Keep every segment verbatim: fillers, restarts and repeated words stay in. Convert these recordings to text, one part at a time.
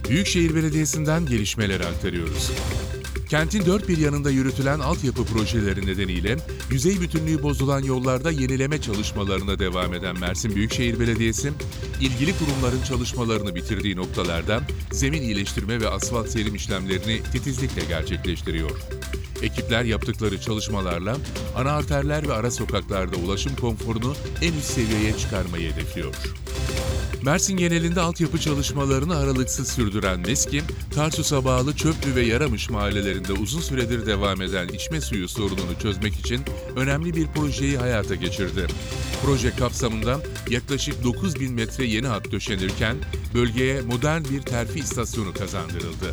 Büyükşehir Belediyesi'nden gelişmeleri aktarıyoruz. Kentin dört bir yanında yürütülen altyapı projeleri nedeniyle yüzey bütünlüğü bozulan yollarda yenileme çalışmalarına devam eden Mersin Büyükşehir Belediyesi, ilgili kurumların çalışmalarını bitirdiği noktalarda zemin iyileştirme ve asfalt serim işlemlerini titizlikle gerçekleştiriyor. Ekipler yaptıkları çalışmalarla ana arterler ve ara sokaklarda ulaşım konforunu en üst seviyeye çıkarmayı hedefliyor. Mersin genelinde altyapı çalışmalarını aralıksız sürdüren MESKİ, Tarsus'a bağlı Çöplü ve Yaramış mahallelerinde uzun süredir devam eden içme suyu sorununu çözmek için önemli bir projeyi hayata geçirdi. Proje kapsamında yaklaşık dokuz bin metre yeni hat döşenirken bölgeye modern bir terfi istasyonu kazandırıldı.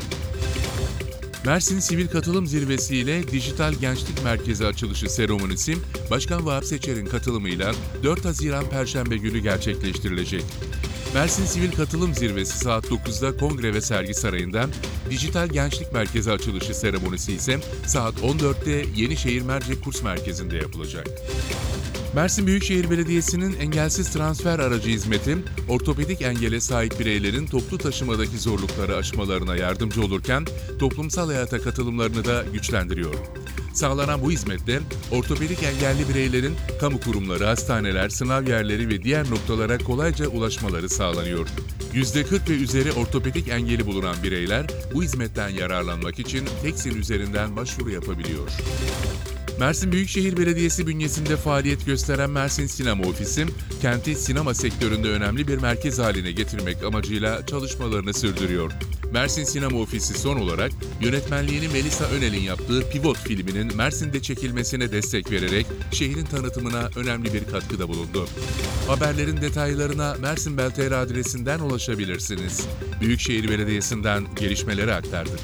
Mersin Sivil Katılım Zirvesi ile Dijital Gençlik Merkezi açılışı seremonisi, Başkan Vahap Seçer'in katılımıyla dört Haziran Perşembe günü gerçekleştirilecek. Mersin Sivil Katılım Zirvesi saat dokuzda Kongre ve Sergi Sarayı'nda, Dijital Gençlik Merkezi açılışı seremonisi ise saat on dörtte Yenişehir Mercek Kurs Merkezi'nde yapılacak. Mersin Büyükşehir Belediyesi'nin engelsiz transfer aracı hizmeti, ortopedik engele sahip bireylerin toplu taşımadaki zorlukları aşmalarına yardımcı olurken, toplumsal hayata katılımlarını da güçlendiriyor. Sağlanan bu hizmette, ortopedik engelli bireylerin kamu kurumları, hastaneler, sınav yerleri ve diğer noktalara kolayca ulaşmaları sağlanıyor. yüzde kırk ve üzeri ortopedik engeli bulunan bireyler, bu hizmetten yararlanmak için Teksin üzerinden başvuru yapabiliyor. Mersin Büyükşehir Belediyesi bünyesinde faaliyet gösteren Mersin Sinema Ofisi, kenti sinema sektöründe önemli bir merkez haline getirmek amacıyla çalışmalarını sürdürüyor. Mersin Sinema Ofisi son olarak yönetmenliğini Melisa Önel'in yaptığı Pivot filminin Mersin'de çekilmesine destek vererek şehrin tanıtımına önemli bir katkıda bulundu. Haberlerin detaylarına Mersin Bel T R adresinden ulaşabilirsiniz. Büyükşehir Belediyesi'nden gelişmeleri aktardık.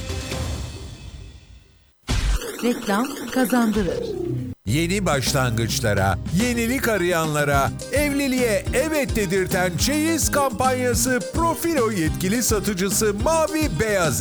Reklam kazandırır. Yeni başlangıçlara, yenilik arayanlara, evliliğe evet dedirten çeyiz kampanyası Profilo yetkili satıcısı Mavi Beyaz